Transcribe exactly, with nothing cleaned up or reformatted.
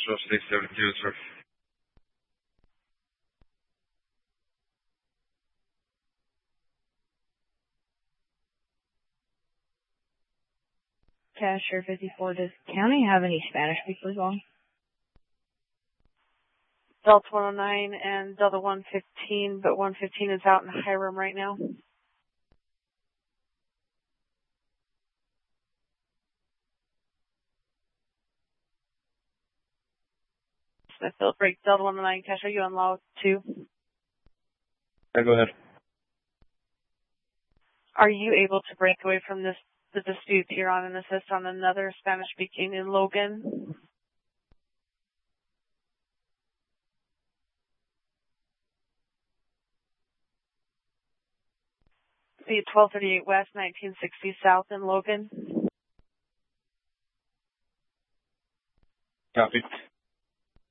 Nashville State seventy-two, sir. Cashier fifty-four, does county have any Spanish speakers on? Delta one oh nine and Delta one fifteen, but one fifteen is out in Hiram right now. Smithfield break, Delta one oh nine, Cash, are you on law two? Yeah, go ahead. Are you able to break away from this the dispute here on and assist on another Spanish speaking in Logan? The twelve thirty-eight West, nineteen sixty South in Logan. Copy.